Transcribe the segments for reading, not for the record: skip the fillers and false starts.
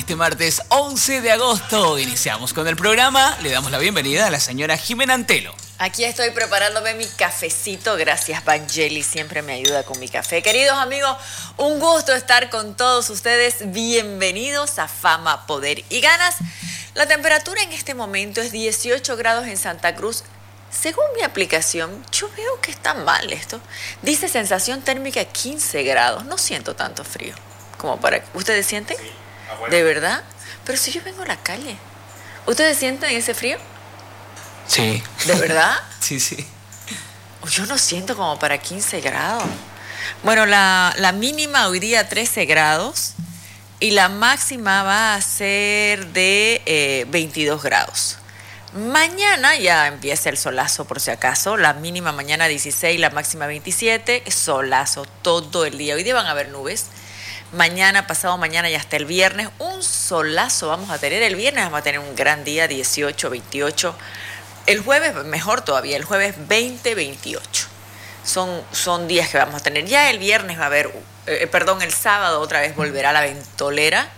este martes 11 de agosto. Iniciamos con el programa. Le damos la bienvenida a la señora Jimena Antelo. Aquí estoy preparándome mi cafecito. Gracias, Vangeli. Siempre me ayuda con mi café. Queridos amigos, un gusto estar con todos ustedes. Bienvenidos a Fama, Poder y Ganas. La temperatura en este momento es 18 grados en Santa Cruz. Según mi aplicación, yo veo que está mal esto. Dice sensación térmica 15 grados. No siento tanto frío como para... ¿Ustedes sienten? Sí. Bueno. ¿De verdad? Pero si yo vengo a la calle. ¿Ustedes sienten ese frío? Sí. ¿De verdad? Sí, sí. Yo no siento como para 15 grados. Bueno, la mínima hoy día 13 grados y la máxima va a ser de 22 grados. Mañana ya empieza el solazo por si acaso. La mínima mañana 16, la máxima 27. Solazo todo el día. Hoy día van a haber nubes. Mañana, pasado mañana y hasta el viernes, un solazo vamos a tener. El viernes vamos a tener un gran día, 18, 28. El jueves, mejor todavía, el jueves 20, 28. Son días que vamos a tener. Ya el viernes va a haber, el sábado otra vez volverá la ventolera.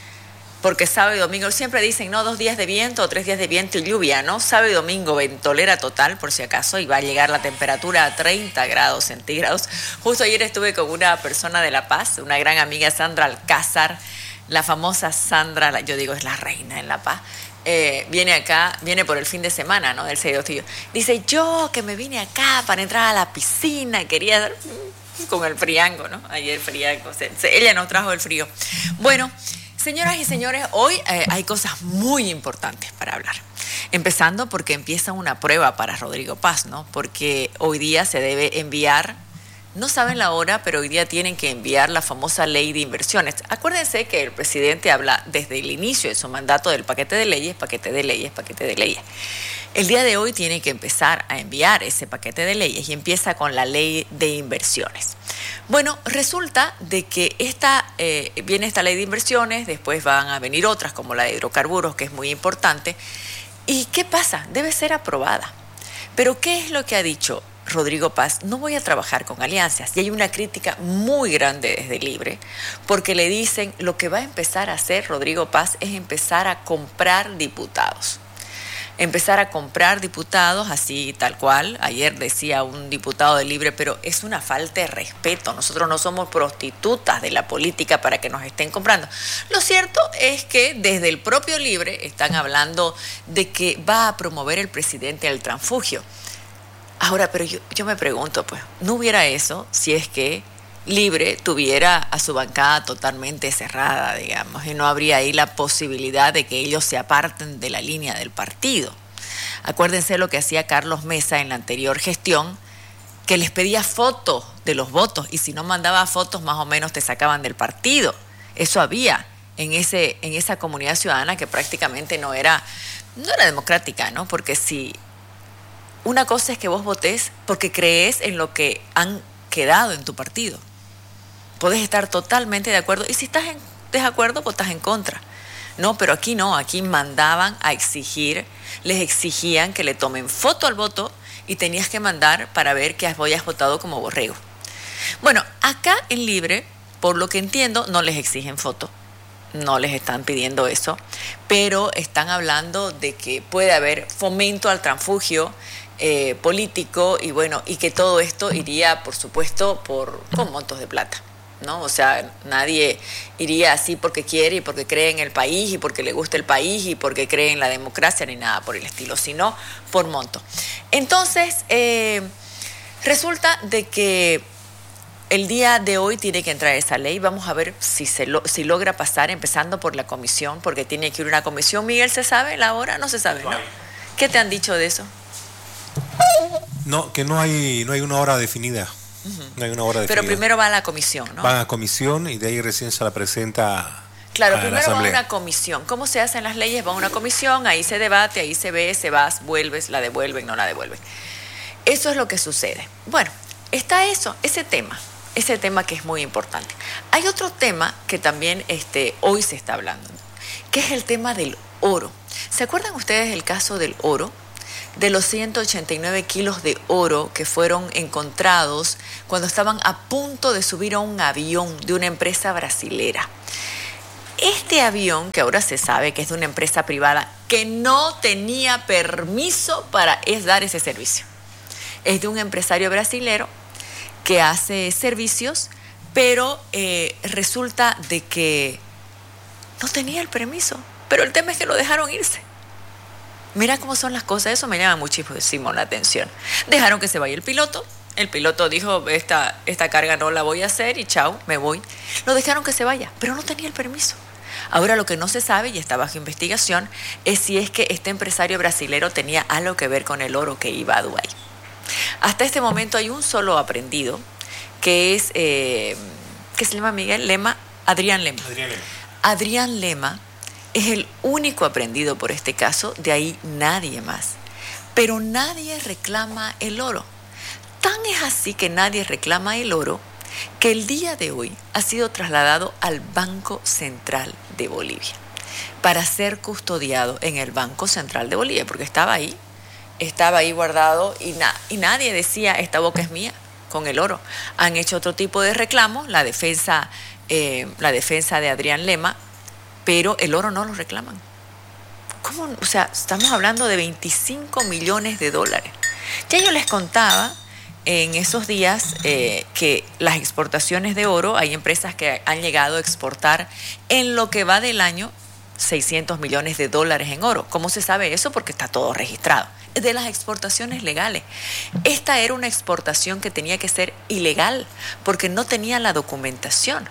Porque sábado y domingo siempre dicen, no, 2 días de viento o 3 días de viento y lluvia, ¿no? Sábado y domingo ventolera total, por si acaso, y va a llegar la temperatura a 30 grados centígrados. Justo ayer estuve con una persona de La Paz, una gran amiga, Sandra Alcázar, la famosa Sandra, yo digo, es la reina en La Paz. Viene acá, viene por el fin de semana, ¿no? Del 6 de agosto. Dice, yo que me vine acá para entrar a la piscina, quería con el friango, ¿no? Ayer friango, ella nos trajo el frío. Bueno, señoras y señores, hoy hay cosas muy importantes para hablar. Empezando porque empieza una prueba para Rodrigo Paz, ¿no? Porque hoy día se debe enviar, no saben la hora, pero hoy día tienen que enviar la famosa ley de inversiones. Acuérdense que el presidente habla desde el inicio de su mandato del paquete de leyes, paquete de leyes, paquete de leyes. El día de hoy tiene que empezar a enviar ese paquete de leyes y empieza con la ley de inversiones. Bueno, resulta de que viene esta ley de inversiones, después van a venir otras como la de hidrocarburos, que es muy importante. ¿Y qué pasa? Debe ser aprobada. Pero ¿qué es lo que ha dicho Rodrigo Paz? No voy a trabajar con alianzas. Y hay una crítica muy grande desde Libre, porque le dicen lo que va a empezar a hacer Rodrigo Paz es empezar a comprar diputados. Empezar a comprar diputados así tal cual. Ayer decía un diputado de Libre, pero es una falta de respeto. Nosotros no somos prostitutas de la política para que nos estén comprando. Lo cierto es que desde el propio Libre están hablando de que va a promover el presidente el transfugio. Ahora, pero yo me pregunto, pues, ¿no hubiera eso si es que Libre tuviera a su bancada totalmente cerrada, digamos, y no habría ahí la posibilidad de que ellos se aparten de la línea del partido? Acuérdense lo que hacía Carlos Mesa en la anterior gestión, que les pedía fotos de los votos y si no mandaba fotos más o menos te sacaban del partido. Eso había en esa comunidad ciudadana que prácticamente no era democrática, ¿no? Porque si una cosa es que vos votés porque crees en lo que han quedado en tu partido. Podés estar totalmente de acuerdo y si estás en desacuerdo, votás en contra. No, pero aquí no, aquí mandaban a exigir, les exigían que le tomen foto al voto y tenías que mandar para ver que habías votado como borrego. Bueno, acá en Libre, por lo que entiendo, no les exigen foto, no les están pidiendo eso, pero están hablando de que puede haber fomento al transfugio político y bueno, y que todo esto iría, por supuesto, con montos de plata, ¿no? O sea, nadie iría así porque quiere y porque cree en el país y porque le gusta el país y porque cree en la democracia ni nada por el estilo, sino por monto. Entonces, resulta de que el día de hoy tiene que entrar esa ley. Vamos a ver si logra pasar, empezando por la comisión, porque tiene que ir una comisión. Miguel, ¿se sabe la hora? No se sabe, ¿no? ¿Qué te han dicho de eso? No, que no hay una hora definida. No hay una hora definida. Pero primero va a la comisión, ¿no? Van a comisión y de ahí recién se la presenta. Claro, primero va a una comisión. ¿Cómo se hacen las leyes? Va a una comisión, ahí se debate, ahí se ve, se va, vuelves, la devuelven, no la devuelven. Eso es lo que sucede. Bueno, está ese tema que es muy importante. Hay otro tema que también hoy se está hablando, que es el tema del oro. ¿Se acuerdan ustedes del caso del oro? De los 189 kilos de oro que fueron encontrados cuando estaban a punto de subir a un avión de una empresa brasilera. Este avión, que ahora se sabe que es de una empresa privada, que no tenía permiso para dar ese servicio. Es de un empresario brasilero que hace servicios, pero resulta de que no tenía el permiso. Pero el tema es que lo dejaron irse. Mira cómo son las cosas, eso me llama muchísimo la atención. Dejaron que se vaya el piloto dijo, esta carga no la voy a hacer y chao, me voy. Lo dejaron que se vaya, pero no tenía el permiso. Ahora lo que no se sabe, y está bajo investigación, es si es que este empresario brasilero tenía algo que ver con el oro que iba a Dubái. Hasta este momento hay un solo aprendido, que es, ¿qué se llama Miguel? Adrián Lema. Adrián Lema es el único aprendido por este caso, de ahí nadie más. Pero nadie reclama el oro. Tan es así que nadie reclama el oro que el día de hoy ha sido trasladado al Banco Central de Bolivia para ser custodiado en el Banco Central de Bolivia, porque estaba ahí guardado y nadie decía, esta boca es mía, con el oro. Han hecho otro tipo de reclamos, la defensa de Adrián Lema, pero el oro no lo reclaman. ¿Cómo? O sea, estamos hablando de 25 millones de dólares. Ya yo les contaba en esos días que las exportaciones de oro, hay empresas que han llegado a exportar en lo que va del año 600 millones de dólares en oro. ¿Cómo se sabe eso? Porque está todo registrado. De las exportaciones legales. Esta era una exportación que tenía que ser ilegal porque no tenía la documentación.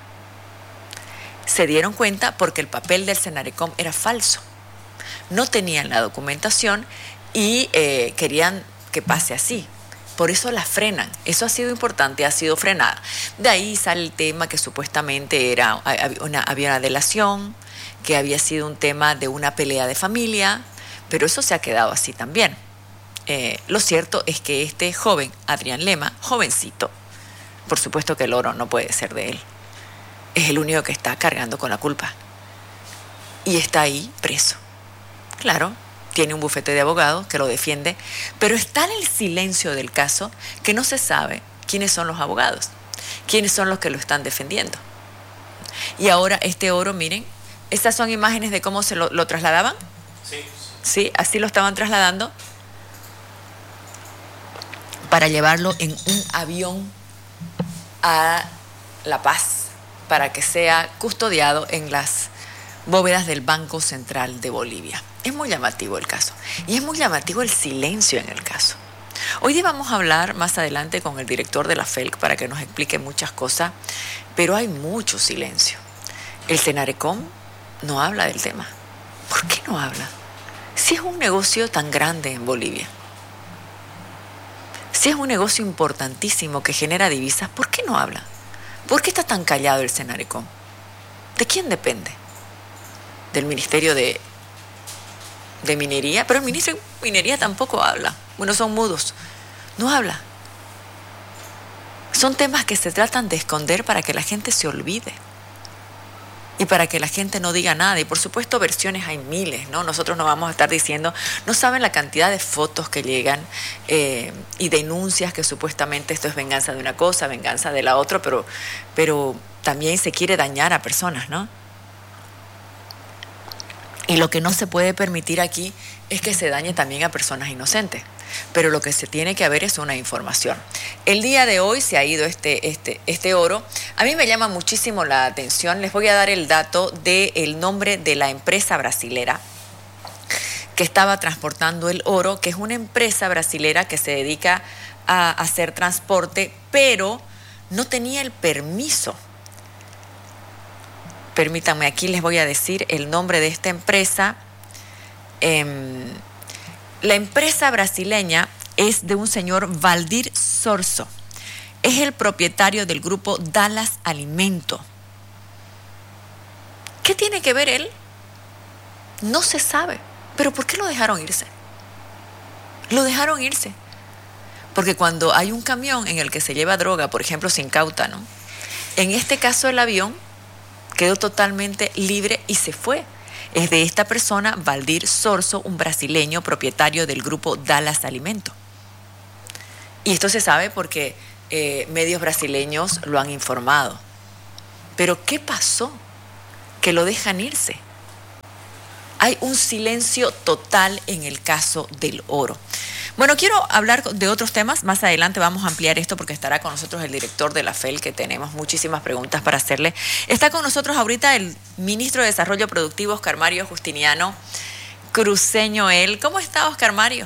Se dieron cuenta porque el papel del Senarecom era falso. No tenían la documentación y querían que pase así. Por eso la frenan. Eso ha sido importante, ha sido frenada. De ahí sale el tema que supuestamente había una delación, que había sido un tema de una pelea de familia, pero eso se ha quedado así también. Lo cierto es que este joven, Adrián Lema, jovencito, por supuesto que el oro no puede ser de él. Es el único que está cargando con la culpa. Y está ahí preso. Claro, tiene un bufete de abogados que lo defiende, pero está en el silencio del caso que no se sabe quiénes son los abogados, quiénes son los que lo están defendiendo. Y ahora este oro, miren, estas son imágenes de cómo se lo trasladaban. Sí, así lo estaban trasladando para llevarlo en un avión a La Paz, para que sea custodiado en las bóvedas del Banco Central de Bolivia. Es muy llamativo el caso y es muy llamativo el silencio en el caso. Hoy día vamos a hablar más adelante con el director de la FELC para que nos explique muchas cosas, pero hay mucho silencio. El Senarecom no habla del tema. ¿Por qué no habla? Si es un negocio tan grande en Bolivia, si es un negocio importantísimo que genera divisas, ¿por qué no habla? ¿Por qué está tan callado el Senarecom? ¿De quién depende? ¿Del Ministerio de Minería? Pero el ministro de Minería tampoco habla. Bueno, son mudos. No habla. Son temas que se tratan de esconder para que la gente se olvide. Y para que la gente no diga nada. Y por supuesto versiones hay miles, ¿no? Nosotros no vamos a estar diciendo, no saben la cantidad de fotos que llegan y denuncias que supuestamente esto es venganza de una cosa, venganza de la otra, pero también se quiere dañar a personas, ¿no? Y lo que no se puede permitir aquí es que se dañe también a personas inocentes. Pero lo que se tiene que haber es una información. El día de hoy se ha ido este oro. A mí me llama muchísimo la atención. Les voy a dar el dato del nombre de la empresa brasilera que estaba transportando el oro, que es una empresa brasilera que se dedica a hacer transporte, pero no tenía el permiso. Permítanme, aquí les voy a decir el nombre de esta empresa. La empresa brasileña es de un señor Valdir Sorso. Es el propietario del grupo Dallas Alimento. ¿Qué tiene que ver él? No se sabe. ¿Pero por qué lo dejaron irse? Lo dejaron irse. Porque cuando hay un camión en el que se lleva droga, por ejemplo, sin incauta, ¿no? En este caso el avión quedó totalmente libre y se fue. Es de esta persona, Valdir Sorso, un brasileño propietario del grupo Dallas Alimento. Y esto se sabe porque medios brasileños lo han informado. Pero ¿qué pasó? que lo dejan irse. Hay un silencio total en el caso del oro. Bueno, quiero hablar de otros temas. Más adelante vamos a ampliar esto porque estará con nosotros el director de la FEL, que tenemos muchísimas preguntas para hacerle. Está con nosotros ahorita el ministro de Desarrollo Productivo, Oscar Mario Justiniano, cruceño él. ¿Cómo está, Oscar Mario?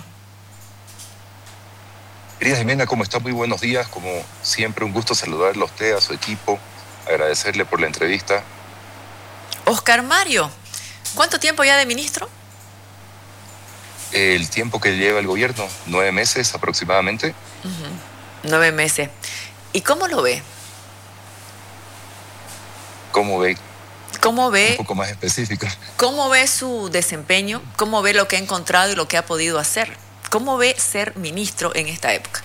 Querida Jimena, ¿cómo está? Muy buenos días. Como siempre, un gusto saludarle a usted, a su equipo, agradecerle por la entrevista. Oscar Mario, ¿cuánto tiempo ya de ministro? El tiempo que lleva el gobierno, 9 meses aproximadamente. 9 meses. ¿Y cómo lo ve? ¿Cómo ve? ¿Cómo ve? Un poco más específico. ¿Cómo ve su desempeño? ¿Cómo ve lo que ha encontrado y lo que ha podido hacer? ¿Cómo ve ser ministro en esta época?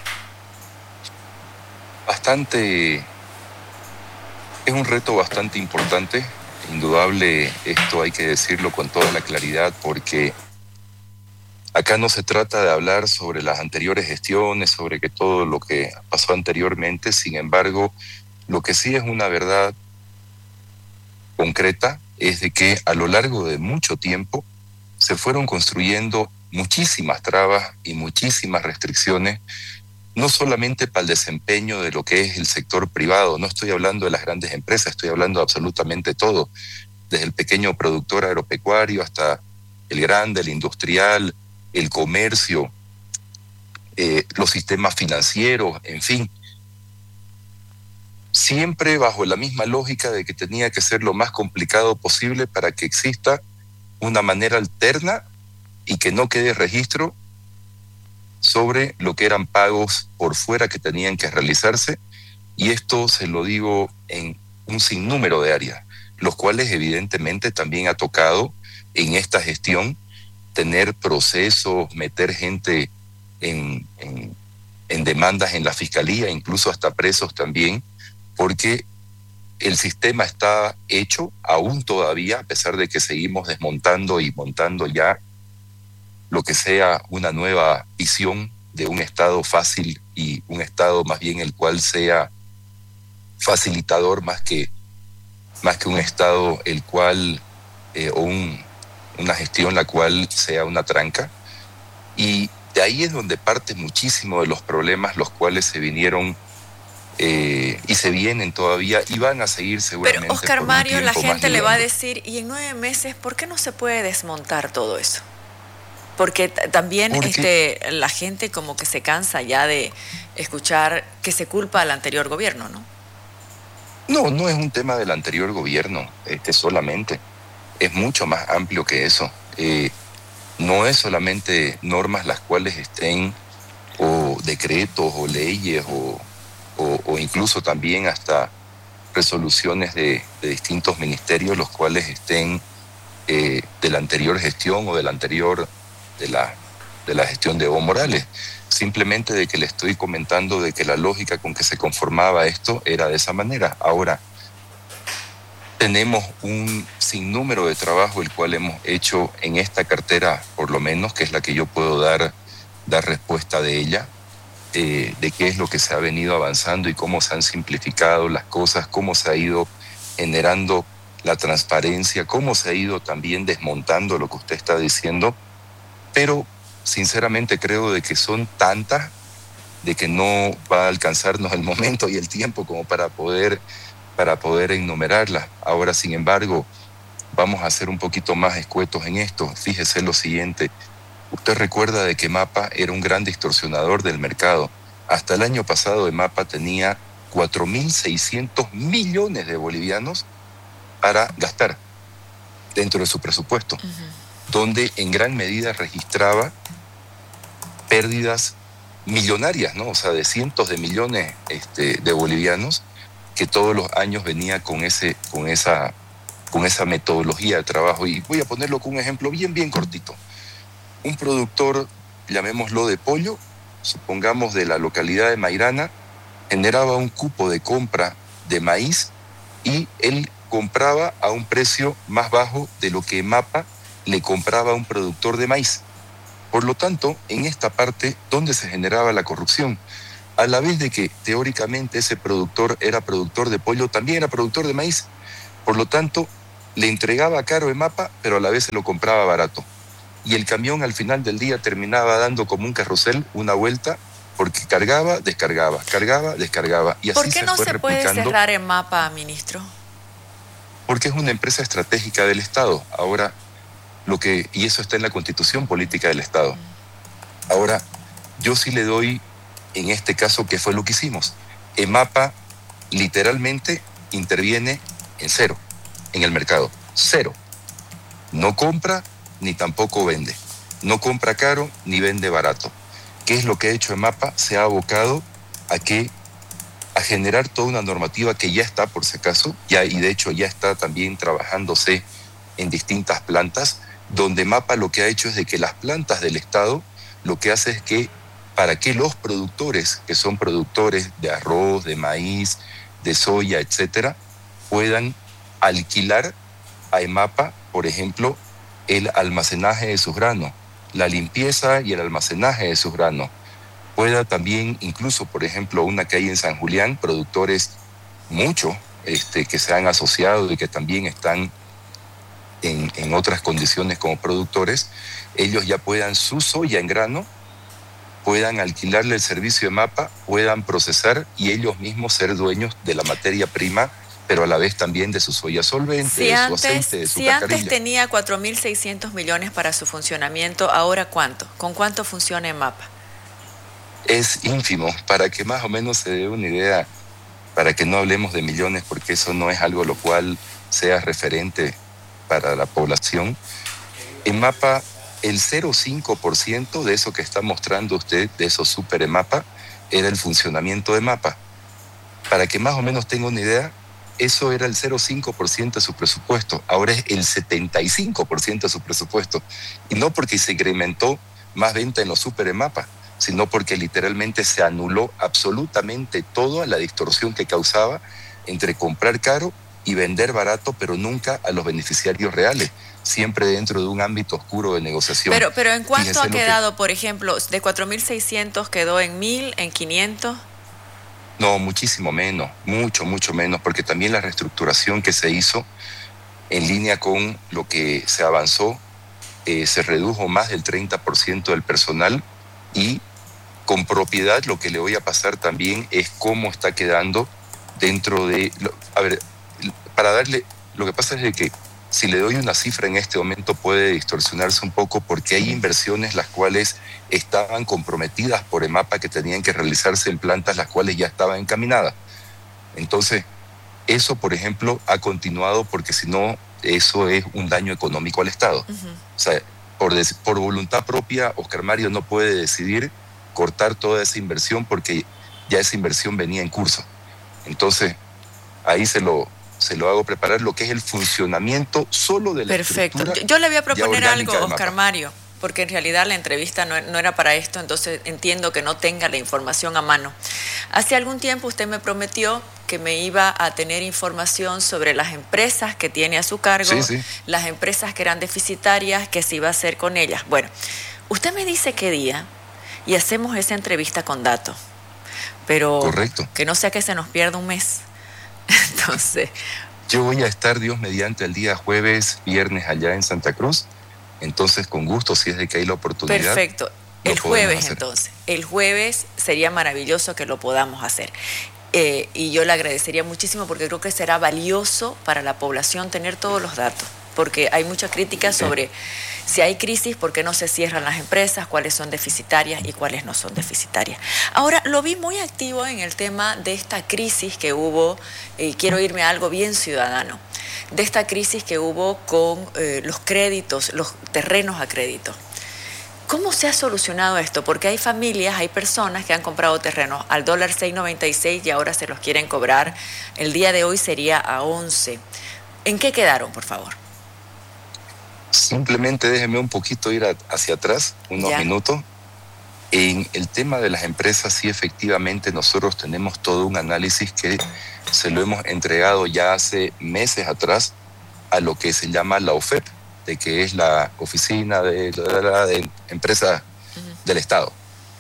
Es un reto bastante importante, indudable, esto hay que decirlo con toda la claridad, porque acá no se trata de hablar sobre las anteriores gestiones, sobre que todo lo que pasó anteriormente. Sin embargo, lo que sí es una verdad concreta es de que a lo largo de mucho tiempo se fueron construyendo muchísimas trabas y muchísimas restricciones, no solamente para el desempeño de lo que es el sector privado. No estoy hablando de las grandes empresas, estoy hablando de absolutamente todo, desde el pequeño productor agropecuario hasta el grande, el industrial, el comercio, los sistemas financieros, en fin. Siempre bajo la misma lógica de que tenía que ser lo más complicado posible para que exista una manera alterna y que no quede registro sobre lo que eran pagos por fuera que tenían que realizarse. Y esto se lo digo en un sinnúmero de áreas, los cuales evidentemente también ha tocado en esta gestión tener procesos, meter gente en demandas en la fiscalía, incluso hasta presos también, porque el sistema está hecho aún todavía, a pesar de que seguimos desmontando y montando ya lo que sea una nueva visión de un Estado fácil y un Estado más bien el cual sea facilitador más que un Estado el cual una gestión la cual sea una tranca. Y de ahí es donde parte muchísimo de los problemas, los cuales se vinieron y se vienen todavía y van a seguir seguramente. Pero Oscar Mario, la gente le va a decir, y en 9 meses, ¿por qué no se puede desmontar todo eso? Porque también la gente como que se cansa ya de escuchar que se culpa al anterior gobierno, ¿no? No es un tema del anterior gobierno, solamente. Es mucho más amplio que eso. No es solamente normas las cuales estén, o decretos, o leyes, o incluso también hasta resoluciones de distintos ministerios, los cuales estén de la anterior gestión o de la gestión de Evo Morales. Simplemente de que le estoy comentando de que la lógica con que se conformaba esto era de esa manera. Ahora, tenemos un sinnúmero de trabajo el cual hemos hecho en esta cartera, por lo menos, que es la que yo puedo dar respuesta de ella, de qué es lo que se ha venido avanzando y cómo se han simplificado las cosas, cómo se ha ido generando la transparencia, cómo se ha ido también desmontando lo que usted está diciendo. Pero sinceramente creo de que son tantas de que no va a alcanzarnos el momento y el tiempo como para poder enumerarlas. Ahora, sin embargo, vamos a ser un poquito más escuetos en esto. Fíjese lo siguiente, usted recuerda de que MAPA era un gran distorsionador del mercado. Hasta el año pasado MAPA tenía 4.600 millones de bolivianos para gastar dentro de su presupuesto, donde en gran medida registraba pérdidas millonarias, ¿no? O sea, de cientos de millones de bolivianos, que todos los años venía con esa metodología de trabajo. Y voy a ponerlo con un ejemplo bien cortito. Un productor, llamémoslo de pollo, supongamos de la localidad de Mairana, generaba un cupo de compra de maíz y él compraba a un precio más bajo de lo que MAPA le compraba a un productor de maíz. Por lo tanto, en esta parte, ¿dónde se generaba la corrupción? A la vez de que teóricamente ese productor era productor de pollo, también era productor de maíz. Por lo tanto, le entregaba caro EMAPA, pero a la vez se lo compraba barato. Y el camión al final del día terminaba dando como un carrusel una vuelta, porque cargaba, descargaba, cargaba, descargaba. Y así ¿Por qué no se puede cerrar EMAPA, ministro? Porque es una empresa estratégica del Estado. Ahora, y eso está en la Constitución Política del Estado. Ahora, yo sí le doy, en este caso, ¿qué fue lo que hicimos? EMAPA literalmente interviene en cero, en el mercado. Cero. No compra ni tampoco vende. No compra caro ni vende barato. ¿Qué es lo que ha hecho EMAPA? Se ha abocado a generar toda una normativa que ya está, por si acaso, y de hecho ya está también trabajándose en distintas plantas, donde EMAPA lo que ha hecho es de que las plantas del Estado, lo que hace es que para que los productores, que son productores de arroz, de maíz, de soya, etcétera, puedan alquilar a EMAPA, por ejemplo, el almacenaje de sus granos, la limpieza y el almacenaje de sus granos. Pueda también, incluso, por ejemplo, una que hay en San Julián, productores muchos que se han asociado y que también están en otras condiciones como productores, ellos ya puedan su soya en grano, puedan alquilarle el servicio de EMAPA, puedan procesar y ellos mismos ser dueños de la materia prima, pero a la vez también de su soya solvente, de su aceite, de su cascarilla. Si antes tenía 4.600 millones para su funcionamiento, ¿ahora cuánto? ¿Con cuánto funciona EMAPA? Es ínfimo, para que más o menos se dé una idea, para que no hablemos de millones, porque eso no es algo lo cual sea referente para la población. EMAPA, el 0,5% de eso que está mostrando usted, de esos super EMAPA, era el funcionamiento de EMAPA. Para que más o menos tenga una idea, eso era el 0,5% de su presupuesto, ahora es el 75% de su presupuesto. Y no porque se incrementó más venta en los super EMAPA, sino porque literalmente se anuló absolutamente toda la distorsión que causaba entre comprar caro y vender barato, pero nunca a los beneficiarios reales, siempre dentro de un ámbito oscuro de negociación. Pero ¿en cuánto ha quedado, por ejemplo, de 4.600 quedó en 1.000, en 500? No, muchísimo menos, mucho menos, porque también la reestructuración que se hizo en línea con lo que se avanzó, se redujo más del 30% del personal y con propiedad lo que le voy a pasar también es cómo está quedando dentro de... A ver, para darle... Lo que pasa es de que si le doy una cifra en este momento puede distorsionarse un poco porque hay inversiones las cuales estaban comprometidas por EMAPA que tenían que realizarse en plantas las cuales ya estaban encaminadas. Entonces, eso, por ejemplo, ha continuado porque si no, eso es un daño económico al Estado. Uh-huh. O sea, por voluntad propia, Oscar Mario no puede decidir cortar toda esa inversión porque ya esa inversión venía en curso. Entonces, ahí se lo hago preparar lo que es el funcionamiento solo de la Perfecto. Yo le voy a proponer algo, Oscar Mario, porque en realidad la entrevista no era para esto, entonces entiendo que no tenga la información a mano. Hace algún tiempo usted me prometió que me iba a tener información sobre las empresas que tiene a su cargo, sí. Las empresas que eran deficitarias, qué se iba a hacer con ellas. Bueno, usted me dice qué día y hacemos esa entrevista con datos, pero correcto. Que no sea que se nos pierda un mes. Entonces, yo voy a estar, Dios mediante, el día jueves, viernes allá en Santa Cruz. Entonces, con gusto, si es de que hay la oportunidad. Perfecto. El jueves, entonces. El jueves sería maravilloso que lo podamos hacer. Y yo le agradecería muchísimo porque creo que será valioso para la población tener todos los datos. Porque hay mucha crítica sobre si hay crisis, por qué no se cierran las empresas, cuáles son deficitarias y cuáles no son deficitarias. Ahora, lo vi muy activo en el tema de esta crisis que hubo, y quiero irme a algo bien ciudadano, de esta crisis que hubo con los créditos, los terrenos a crédito. ¿Cómo se ha solucionado esto? Porque hay familias, hay personas que han comprado terrenos al dólar 6.96 y ahora se los quieren cobrar. El día de hoy sería a 11. ¿En qué quedaron, por favor? Simplemente déjeme un poquito ir hacia atrás, unos minutos. En el tema de las empresas, sí, efectivamente, nosotros tenemos todo un análisis que se lo hemos entregado ya hace meses atrás a lo que se llama la OFEP, de que es la Oficina de Empresas del Estado.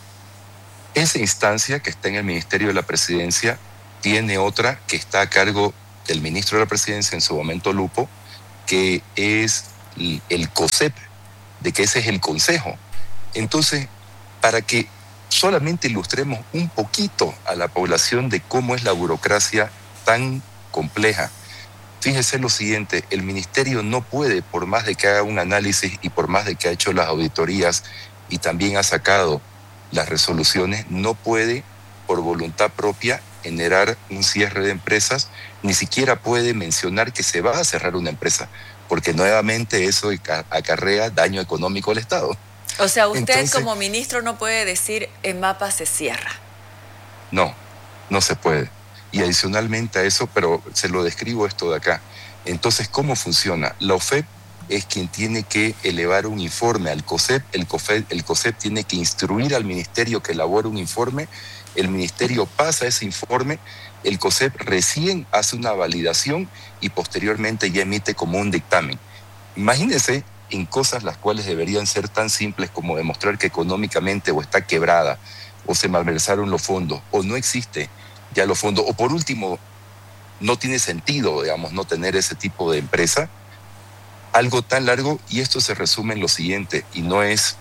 Esa instancia que está en el Ministerio de la Presidencia tiene otra que está a cargo del ministro de la Presidencia, en su momento Lupo, que es el COSEP, de que ese es el consejo. Entonces, para que solamente ilustremos un poquito a la población de cómo es la burocracia tan compleja, fíjese lo siguiente: el ministerio no puede, por más de que haga un análisis y por más de que ha hecho las auditorías y también ha sacado las resoluciones, no puede por voluntad propia generar un cierre de empresas, ni siquiera puede mencionar que se va a cerrar una empresa, porque nuevamente eso acarrea daño económico al Estado. O sea, usted Entonces, como ministro no puede decir EMAPA se cierra. No, no se puede. Y adicionalmente a eso, pero se lo describo esto de acá. Entonces, ¿cómo funciona? La OFEP es quien tiene que elevar un informe al COSEP. El COSEP tiene que instruir al ministerio que elabore un informe. El ministerio pasa ese informe. El COSEP recién hace una validación y posteriormente ya emite como un dictamen. Imagínense en cosas las cuales deberían ser tan simples como demostrar que económicamente o está quebrada, o se malversaron los fondos, o no existe ya los fondos, o por último, no tiene sentido, digamos, no tener ese tipo de empresa. Algo tan largo, y esto se resume en lo siguiente, y no es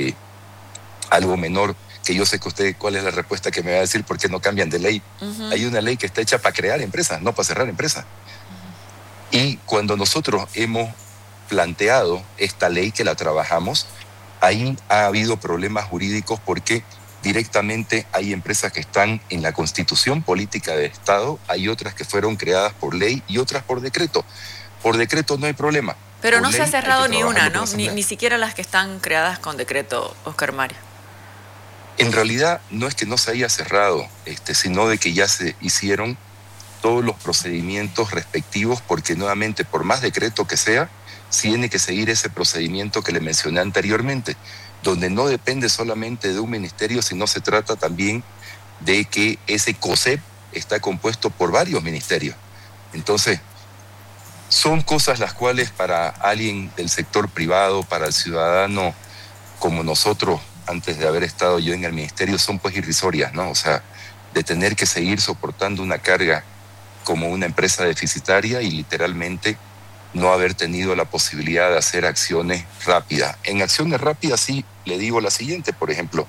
algo menor, que yo sé que usted, ¿cuál es la respuesta que me va a decir? ¿Por qué no cambian de ley? Uh-huh. Hay una ley que está hecha para crear empresas, no para cerrar empresas. Uh-huh. Y cuando nosotros hemos planteado esta ley, que la trabajamos, ahí ha habido problemas jurídicos porque directamente hay empresas que están en la Constitución Política del Estado, hay otras que fueron creadas por ley y otras por decreto. Por decreto no hay problema. Pero no se ha cerrado ni una, ¿no? Ni siquiera las que están creadas con decreto, Oscar Mario. En realidad no es que no se haya cerrado, sino de que ya se hicieron todos los procedimientos respectivos, porque nuevamente, por más decreto que sea, tiene que seguir ese procedimiento que le mencioné anteriormente, donde no depende solamente de un ministerio, sino se trata también de que ese COSEP está compuesto por varios ministerios. Entonces, son cosas las cuales para alguien del sector privado, para el ciudadano como nosotros, antes de haber estado yo en el ministerio, son pues irrisorias, ¿no? O sea, de tener que seguir soportando una carga como una empresa deficitaria y literalmente no haber tenido la posibilidad de hacer acciones rápidas. En acciones rápidas sí le digo la siguiente, por ejemplo,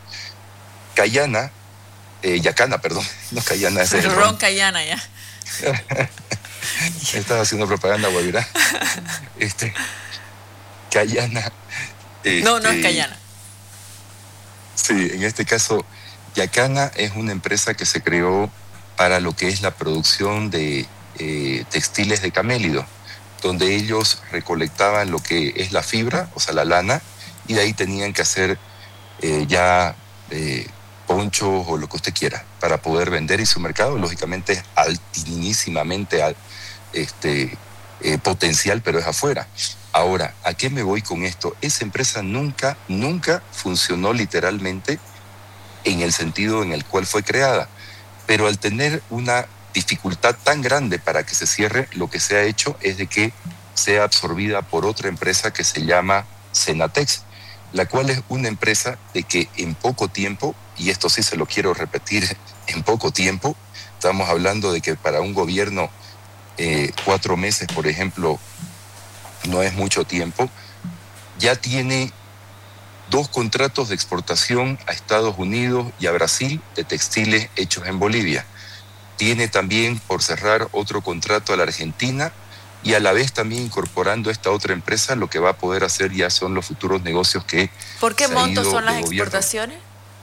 Yacana, no Cayana, ese es el Ron Cayana, ya. Estaba haciendo propaganda, Guavirá. Cayana. No es Cayana. Sí, en este caso, Yacana es una empresa que se creó para lo que es la producción de textiles de camélido, donde ellos recolectaban lo que es la fibra, o sea, la lana, y de ahí tenían que hacer ponchos o lo que usted quiera para poder vender, y su mercado, lógicamente, es altísimamente potencial, pero es afuera. Ahora, ¿a qué me voy con esto? Esa empresa nunca funcionó literalmente en el sentido en el cual fue creada, pero al tener una dificultad tan grande para que se cierre, lo que se ha hecho es de que sea absorbida por otra empresa que se llama Senatex, la cual es una empresa de que en poco tiempo, y esto sí se lo quiero repetir, en poco tiempo, estamos hablando de que para un gobierno 4 meses, por ejemplo, no es mucho tiempo, ya tiene 2 contratos de exportación a Estados Unidos y a Brasil de textiles hechos en Bolivia. Tiene también por cerrar otro contrato a la Argentina, y a la vez también incorporando esta otra empresa, lo que va a poder hacer ya son los futuros negocios que... ¿Por qué montos son las exportaciones?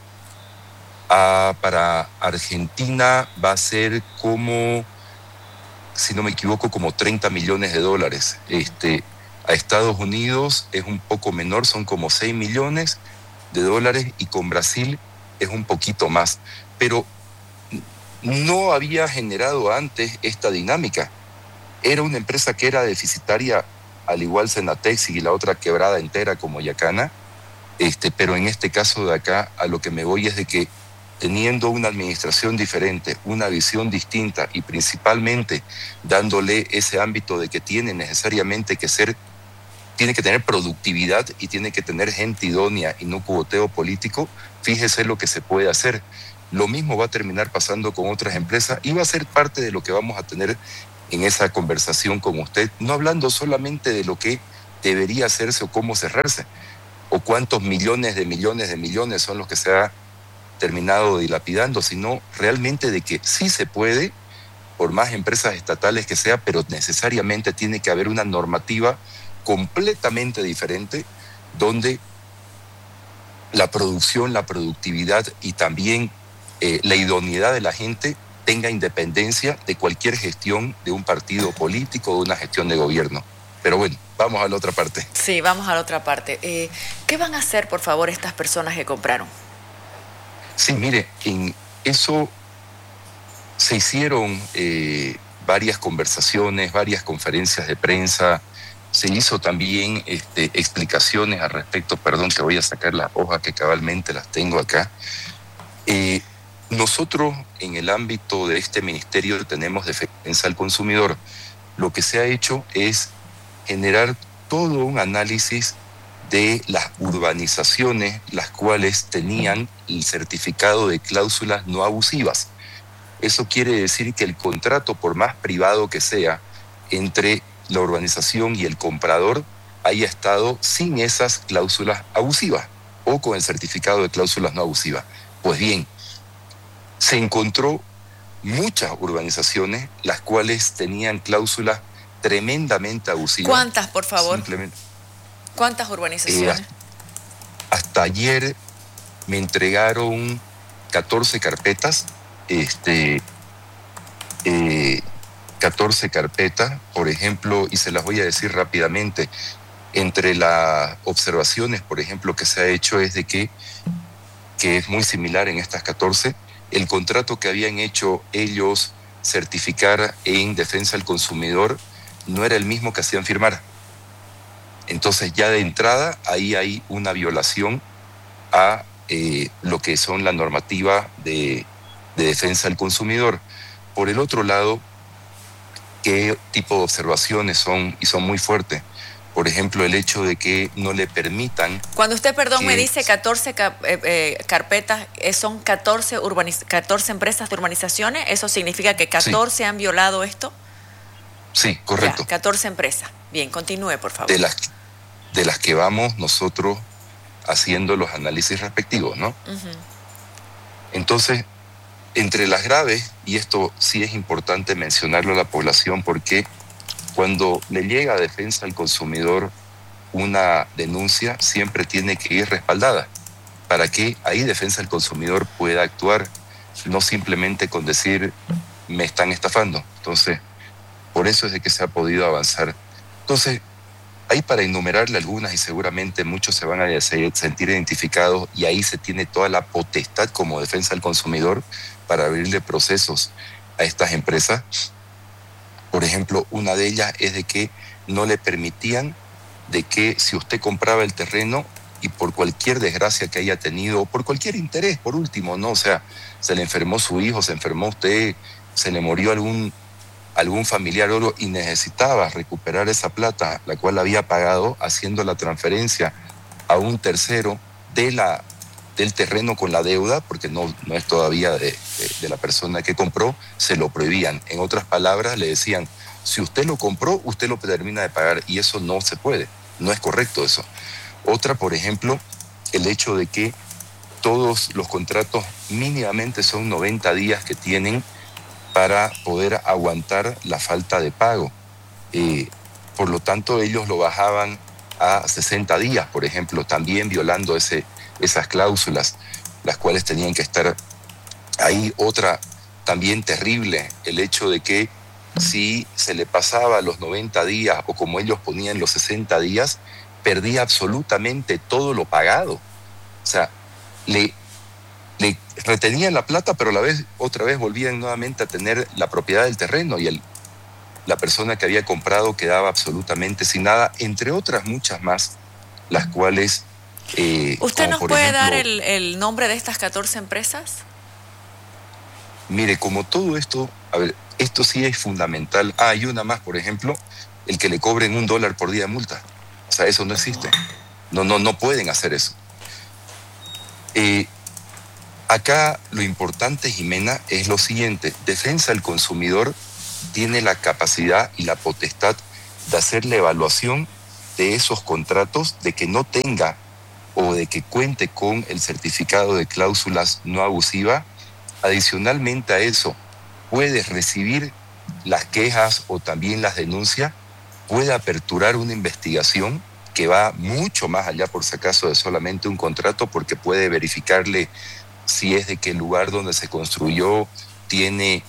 Para Argentina va a ser como, si no me equivoco, como $30 millones. A Estados Unidos es un poco menor, son como $6 millones, y con Brasil es un poquito más. Pero no había generado antes esta dinámica. Era una empresa que era deficitaria, al igual Senatex y la otra quebrada entera como Yacana, pero en este caso de acá a lo que me voy es de que teniendo una administración diferente, una visión distinta y principalmente dándole ese ámbito de que tiene necesariamente que ser, tiene que tener productividad y tiene que tener gente idónea y no cuboteo político, fíjese lo que se puede hacer. Lo mismo va a terminar pasando con otras empresas y va a ser parte de lo que vamos a tener en esa conversación con usted, no hablando solamente de lo que debería hacerse o cómo cerrarse, o cuántos millones son los que se ha terminado dilapidando, sino realmente de que sí se puede, por más empresas estatales que sea, pero necesariamente tiene que haber una normativa completamente diferente, donde la producción, la productividad y también la idoneidad de la gente tenga independencia de cualquier gestión de un partido político o de una gestión de gobierno. Pero bueno, vamos a la otra parte. Sí, vamos a la otra parte. ¿Qué van a hacer, por favor, estas personas que compraron? Sí, mire, en eso se hicieron varias conversaciones, varias conferencias de prensa. Se hizo también explicaciones al respecto. Perdón, que voy a sacar las hojas que cabalmente las tengo acá. Nosotros en el ámbito de este ministerio tenemos defensa al consumidor. Lo que se ha hecho es generar todo un análisis de las urbanizaciones, las cuales tenían el certificado de cláusulas no abusivas. Eso quiere decir que el contrato, por más privado que sea, entre la urbanización y el comprador, haya estado sin esas cláusulas abusivas o con el certificado de cláusulas no abusivas. Pues bien, se encontró muchas urbanizaciones las cuales tenían cláusulas tremendamente abusivas. ¿Cuántas, por favor? Simplemente, ¿cuántas urbanizaciones? Hasta ayer me entregaron 14 carpetas, 14 carpetas, por ejemplo, y se las voy a decir rápidamente. Entre las observaciones, por ejemplo, que se ha hecho es de que es muy similar en estas 14, el contrato que habían hecho ellos certificar en defensa del consumidor no era el mismo que hacían firmar. Entonces ya de entrada ahí hay una violación a lo que son la normativa de defensa del consumidor. Por el otro lado, ¿qué tipo de observaciones son? Y son muy fuertes. Por ejemplo, el hecho de que no le permitan... Cuando usted, me dice 14 carpetas, ¿son 14 empresas de urbanizaciones? ¿Eso significa que 14 sí han violado esto? Sí, correcto. Ya, 14 empresas. Bien, continúe, por favor. De las que vamos nosotros haciendo los análisis respectivos, ¿no? Uh-huh. Entonces, entre las graves, y esto sí es importante mencionarlo a la población, porque cuando le llega a defensa al consumidor una denuncia, siempre tiene que ir respaldada para que ahí defensa del consumidor pueda actuar, no simplemente con decir me están estafando. Entonces, por eso es de que se ha podido avanzar. Entonces, hay para enumerarle algunas y seguramente muchos se van a sentir identificados, y ahí se tiene toda la potestad como defensa del consumidor para abrirle procesos a estas empresas. Por ejemplo, una de ellas es de que no le permitían de que si usted compraba el terreno y por cualquier desgracia que haya tenido, o por cualquier interés, por último, ¿no? O sea, se le enfermó su hijo, se enfermó usted, se le murió algún familiar y necesitaba recuperar esa plata, la cual había pagado haciendo la transferencia a un tercero del terreno con la deuda, porque no es todavía de la persona que compró, se lo prohibían. En otras palabras, le decían, si usted lo compró, usted lo termina de pagar, y eso no se puede, no es correcto eso. Otra, por ejemplo, el hecho de que todos los contratos mínimamente son 90 días que tienen para poder aguantar la falta de pago. Por lo tanto, ellos lo bajaban a 60 días, por ejemplo, también violando esas cláusulas, las cuales tenían que estar ahí. Otra también terrible, el hecho de que si se le pasaba los 90 días o como ellos ponían los 60 días, perdía absolutamente todo lo pagado. O sea, le retenían la plata, pero a la vez, otra vez volvían nuevamente a tener la propiedad del terreno, y la persona que había comprado quedaba absolutamente sin nada, entre otras muchas más, las cuales... ¿Usted nos puede dar el nombre de estas 14 empresas? Mire, como todo esto, a ver, esto sí es fundamental. Hay una más, por ejemplo, el que le cobren $1 por día de multa. O sea, eso no existe. No pueden hacer eso. Acá lo importante, Jimena, es lo siguiente. Defensa del consumidor tiene la capacidad y la potestad de hacer la evaluación de esos contratos, de que no tenga o de que cuente con el certificado de cláusulas no abusivas. Adicionalmente a eso, puede recibir las quejas o también las denuncias, puede aperturar una investigación que va mucho más allá, por si acaso, de solamente un contrato, porque puede verificarle si es de que el lugar donde se construyó tiene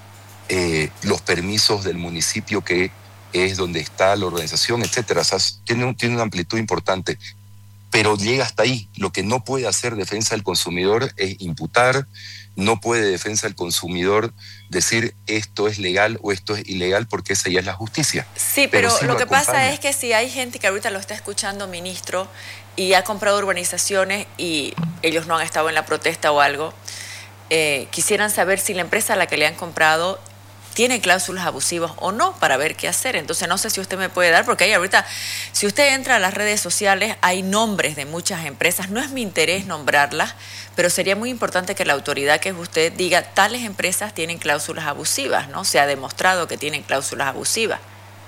los permisos del municipio que es donde está la organización, etcétera. O sea, tiene una amplitud importante, pero llega hasta ahí. Lo que no puede hacer Defensa del Consumidor es imputar, no puede Defensa del Consumidor decir esto es legal o esto es ilegal, porque esa ya es la justicia. Sí, pero sí lo que pasa es que si hay gente que ahorita lo está escuchando, ministro, y ha comprado urbanizaciones y ellos no han estado en la protesta o algo, quisieran saber si la empresa a la que le han comprado tiene cláusulas abusivas o no, para ver qué hacer. Entonces no sé si usted me puede dar, porque ahí ahorita, si usted entra a las redes sociales, hay nombres de muchas empresas. No es mi interés nombrarlas, pero sería muy importante que la autoridad que es usted diga, tales empresas tienen cláusulas abusivas, ¿no? Se ha demostrado que tienen cláusulas abusivas.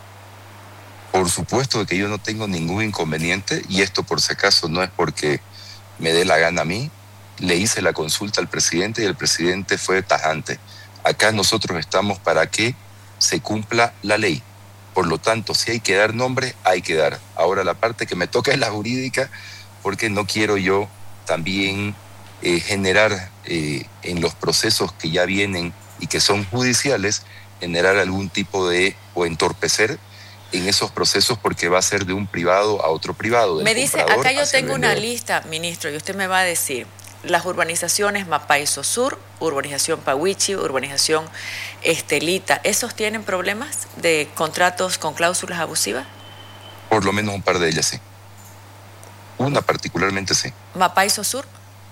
Por supuesto que yo no tengo ningún inconveniente, y esto por si acaso no es porque me dé la gana a mí. Le hice la consulta al presidente y el presidente fue tajante. Acá nosotros estamos para que se cumpla la ley. Por lo tanto, si hay que dar nombres, hay que dar. Ahora la parte que me toca es la jurídica, porque no quiero yo también generar en los procesos que ya vienen y que son judiciales, generar algún tipo de, o entorpecer en esos procesos, porque va a ser de un privado a otro privado. Me dice, acá yo tengo una lista, ministro, y usted me va a decir, las urbanizaciones Mapaiso Sur, urbanización Pawichi, urbanización Estelita, ¿esos tienen problemas de contratos con cláusulas abusivas? Por lo menos un par de ellas sí. Una particularmente sí. ¿Mapaiso Sur?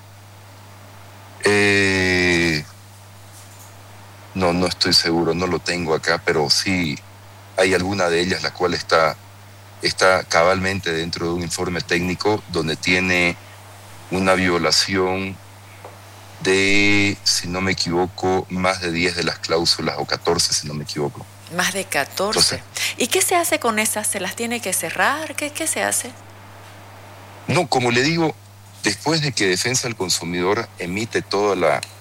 No estoy seguro, no lo tengo acá, pero sí hay alguna de ellas la cual está cabalmente dentro de un informe técnico donde tiene una violación de, si no me equivoco, más de 10 de las cláusulas, o 14 si no me equivoco. Más de 14. Entonces, ¿y qué se hace con esas? ¿Se las tiene que cerrar? ¿Qué se hace? No, como le digo, después de que Defensa del Consumidor emite todas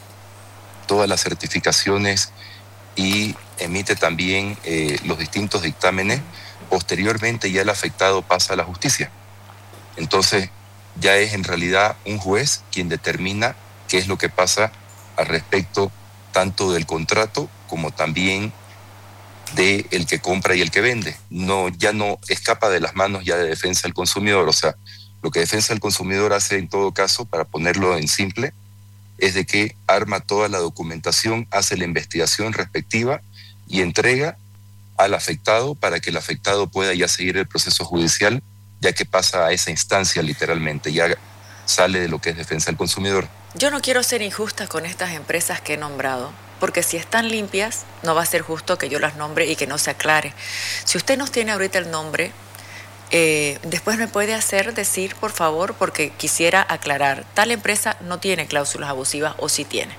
las certificaciones y emite también los distintos dictámenes, posteriormente ya el afectado pasa a la justicia. Entonces, ya es en realidad un juez quien determina qué es lo que pasa al respecto tanto del contrato como también de el que compra y el que vende. Ya no escapa de las manos ya de Defensa del Consumidor. O sea, lo que Defensa del Consumidor hace en todo caso, para ponerlo en simple, es de que arma toda la documentación, hace la investigación respectiva y entrega al afectado para que el afectado pueda ya seguir el proceso judicial, ya que pasa a esa instancia literalmente, ya sale de lo que es Defensa del Consumidor. Yo no quiero ser injusta con estas empresas que he nombrado, porque si están limpias, no va a ser justo que yo las nombre y que no se aclare. Si usted nos tiene ahorita el nombre, después me puede hacer decir, por favor, porque quisiera aclarar, tal empresa no tiene cláusulas abusivas o sí tiene.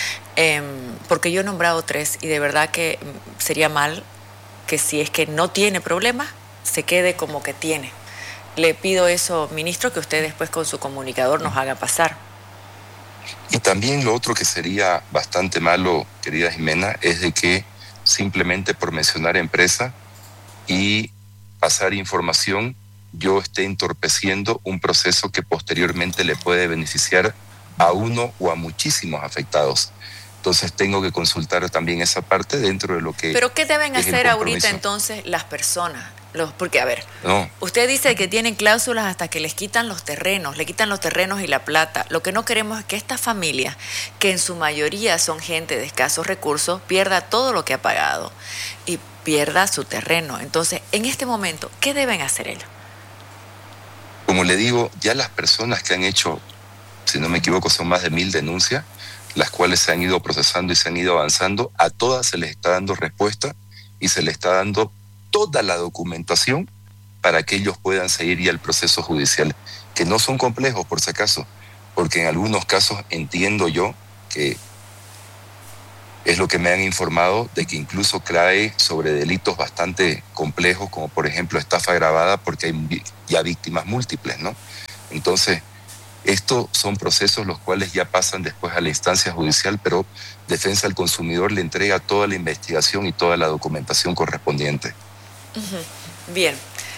Porque yo he nombrado 3 y de verdad que sería mal que si es que no tiene problemas, se quede como que tiene. Le pido eso, ministro, que usted después con su comunicador nos haga pasar. Y también lo otro que sería bastante malo, querida Jimena, es de que simplemente por mencionar empresa y pasar información, yo esté entorpeciendo un proceso que posteriormente le puede beneficiar a uno o a muchísimos afectados. Entonces tengo que consultar también esa parte dentro de lo que... ¿Pero qué deben hacer ahorita entonces las personas? Porque, a ver, usted dice que tienen cláusulas hasta que les quitan los terrenos, le quitan los terrenos y la plata. Lo que no queremos es que esta familia, que en su mayoría son gente de escasos recursos, pierda todo lo que ha pagado y pierda su terreno. Entonces, en este momento, ¿qué deben hacer ellos? Como le digo, ya las personas que han hecho, si no me equivoco, son más de 1000 denuncias, las cuales se han ido procesando y se han ido avanzando, a todas se les está dando respuesta y se les está dando toda la documentación para que ellos puedan seguir ya el proceso judicial, que no son complejos por si acaso, porque en algunos casos entiendo yo que Es lo que me han informado, de que incluso cae sobre delitos bastante complejos, como por ejemplo estafa agravada, porque hay ya víctimas múltiples, ¿no? Entonces, estos son procesos los cuales ya pasan después a la instancia judicial, pero Defensa del Consumidor le entrega toda la investigación y toda la documentación correspondiente. Bien.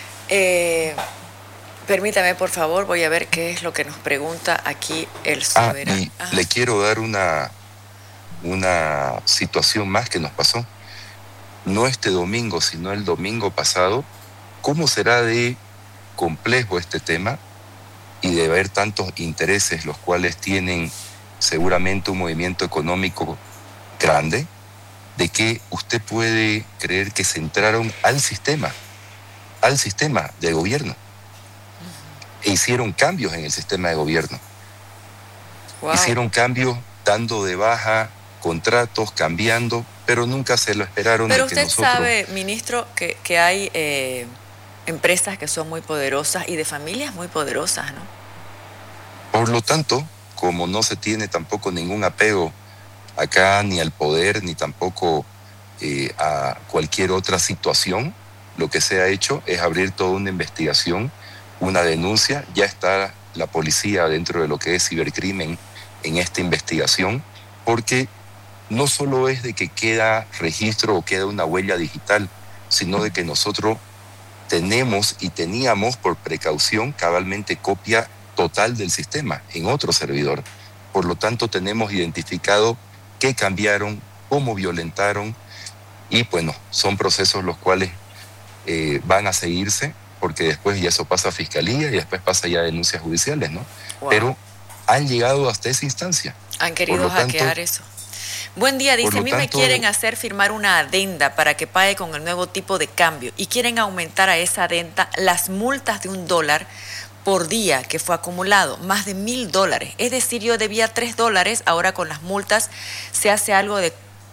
Permítame, por favor, voy a ver qué es lo que nos pregunta aquí el soberano. Le quiero dar una situación más que nos pasó. No este domingo, sino el domingo pasado. ¿Cómo será de complejo este tema y de haber tantos intereses, los cuales tienen seguramente un movimiento económico grande, de que usted puede creer que se entraron al sistema de gobierno e hicieron cambios en el sistema de gobierno? Wow. Hicieron cambios dando de baja contratos, cambiando, pero nunca se lo esperaron. Pero de que usted nosotros... sabe, ministro, que hay empresas que son muy poderosas y de familias muy poderosas, ¿no? Por lo tanto, como no se tiene tampoco ningún apego acá ni al poder, ni tampoco a cualquier otra situación, lo que se ha hecho es abrir toda una investigación, una denuncia. Ya está la policía dentro de lo que es cibercrimen en esta investigación, porque no solo es de que queda registro o queda una huella digital, sino de que nosotros tenemos y teníamos por precaución cabalmente copia total del sistema en otro servidor. Por lo tanto, tenemos identificado qué cambiaron, cómo violentaron, y bueno, son procesos los cuales van a seguirse, porque después ya eso pasa a fiscalía y después pasa ya a denuncias judiciales, ¿no? Wow. Pero han llegado hasta esa instancia. Han querido hackear eso. Buen día, dice, a mí me quieren hacer firmar una adenda para que pague con el nuevo tipo de cambio y quieren aumentar a esa adenda las multas de $1 por día que fue acumulado, más de $1,000. Es decir, yo debía $3, ahora con las multas se hace algo de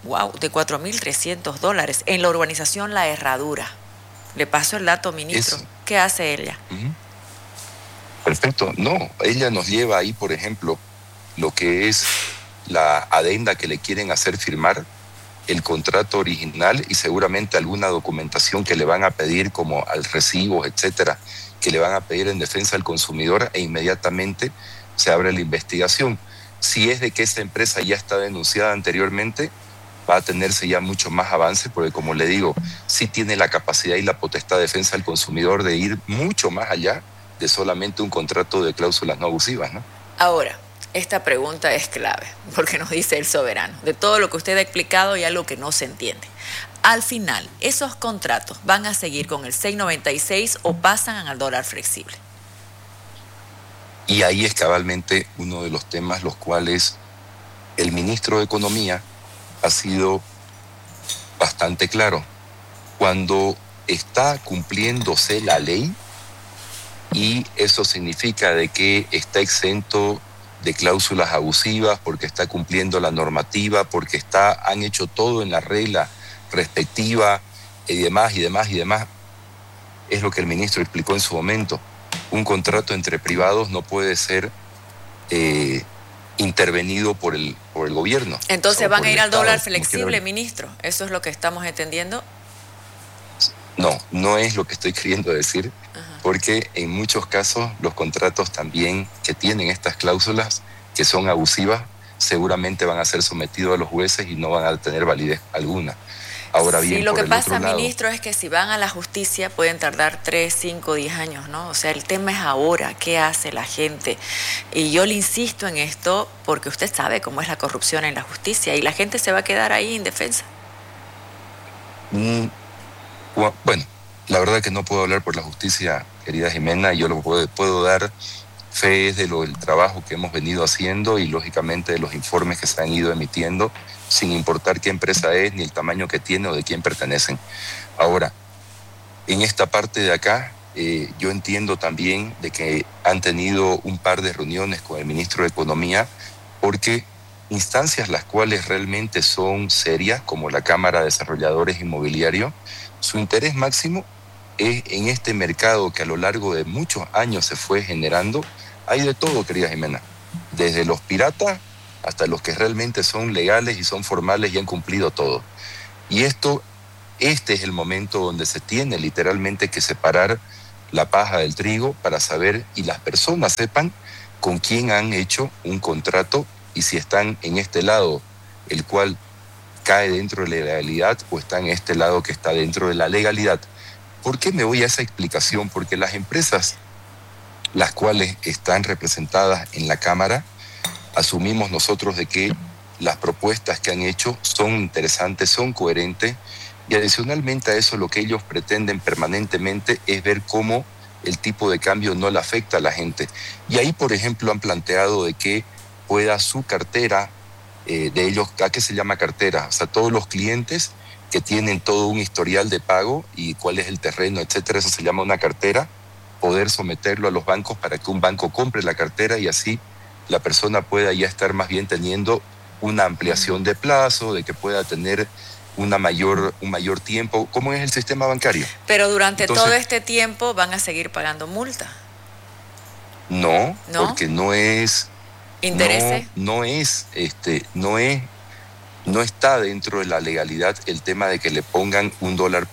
$4,300 en la urbanización La Herradura. Le paso el dato, ministro. Eso. ¿Qué hace ella? Perfecto. No, ella nos lleva ahí, por ejemplo, lo que es la adenda que le quieren hacer firmar, el contrato original y seguramente alguna documentación que le van a pedir, como al recibos, etcétera, que le van a pedir en Defensa del Consumidor, e inmediatamente se abre la investigación. Si es de que esta empresa ya está denunciada anteriormente, va a tenerse ya mucho más avance, porque como le digo, sí tiene la capacidad y la potestad de Defensa del Consumidor de ir mucho más allá de solamente un contrato de cláusulas no abusivas, ¿no? Ahora, esta pregunta es clave, porque nos dice el soberano, de todo lo que usted ha explicado hay algo que no se entiende. Al final, ¿esos contratos van a seguir con el 6.96 o pasan al dólar flexible? Y ahí es cabalmente uno de los temas los cuales el ministro de Economía ha sido bastante claro. Cuando está cumpliéndose la ley, y eso significa de que está exento de cláusulas abusivas, porque está cumpliendo la normativa, porque han hecho todo en la regla respectiva y demás, es lo que el ministro explicó en su momento. Un contrato entre privados no puede ser intervenido por el gobierno. Entonces van a ir al dólar flexible, ministro. ¿Eso es lo que estamos entendiendo? No, no es lo que estoy queriendo decir, porque en muchos casos los contratos también que tienen estas cláusulas que son abusivas seguramente van a ser sometidos a los jueces y no van a tener validez alguna. Ahora bien, sí, lo que pasa, lado, ministro, es que si van a la justicia pueden tardar 3, 5, 10 años, ¿no? O sea, el tema es ahora, ¿qué hace la gente? Y yo le insisto en esto porque usted sabe cómo es la corrupción en la justicia y la gente se va a quedar ahí indefensa. Bueno, la verdad que no puedo hablar por la justicia, querida Jimena, y yo lo puedo dar fe del trabajo que hemos venido haciendo y lógicamente de los informes que se han ido emitiendo, sin importar qué empresa es, ni el tamaño que tiene o de quién pertenecen. Ahora, en esta parte de acá, yo entiendo también de que han tenido un par de reuniones con el ministro de Economía, porque instancias las cuales realmente son serias, como la Cámara de Desarrolladores Inmobiliarios, su interés máximo es en este mercado que a lo largo de muchos años se fue generando. Hay de todo, querida Jimena, desde los piratas hasta los que realmente son legales y son formales y han cumplido todo. Y este es el momento donde se tiene literalmente que separar la paja del trigo para saber y las personas sepan con quién han hecho un contrato y si están en este lado, el cual cae dentro de la legalidad, o está en este lado que está dentro de la legalidad. ¿Por qué me voy a esa explicación? Porque las empresas, las cuales están representadas en la Cámara, asumimos nosotros de que las propuestas que han hecho son interesantes, son coherentes, y adicionalmente a eso lo que ellos pretenden permanentemente es ver cómo el tipo de cambio no le afecta a la gente. Y ahí, por ejemplo, han planteado de que pueda su cartera, de ellos, ¿a qué se llama cartera? O sea, todos los clientes que tienen todo un historial de pago y cuál es el terreno, etcétera, eso se llama una cartera, poder someterlo a los bancos para que un banco compre la cartera y así la persona pueda ya estar más bien teniendo una ampliación de plazo, de que pueda tener un mayor tiempo. ¿Cómo es el sistema bancario? Pero durante todo este tiempo van a seguir pagando multa. No, porque no es... ¿Intereses? No está dentro de la legalidad el tema de que le pongan $1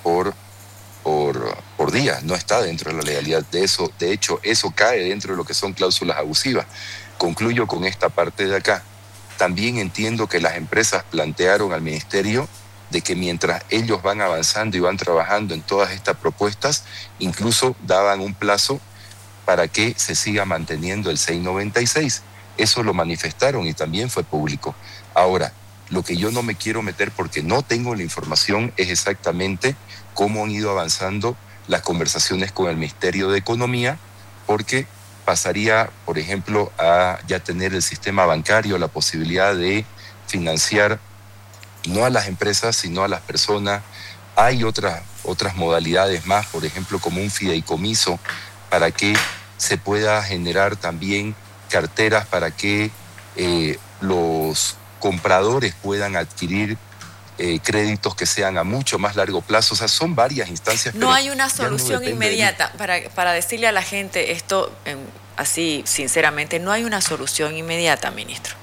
por día. No está dentro de la legalidad de eso. De hecho, eso cae dentro de lo que son cláusulas abusivas. Concluyo con esta parte de acá. También entiendo que las empresas plantearon al ministerio de que mientras ellos van avanzando y van trabajando en todas estas propuestas, incluso daban un plazo para que se siga manteniendo el 696. Eso lo manifestaron y también fue público. Ahora, lo que yo no me quiero meter porque no tengo la información es exactamente cómo han ido avanzando las conversaciones con el Ministerio de Economía, porque pasaría, por ejemplo, a ya tener el sistema bancario, la posibilidad de financiar no a las empresas, sino a las personas. Hay otras modalidades más, por ejemplo, como un fideicomiso, para que se pueda generar también carteras para que los compradores puedan adquirir créditos que sean a mucho más largo plazo. O sea, son varias instancias. No hay una solución inmediata para decirle a la gente esto así, sinceramente, no hay una solución inmediata, ministro.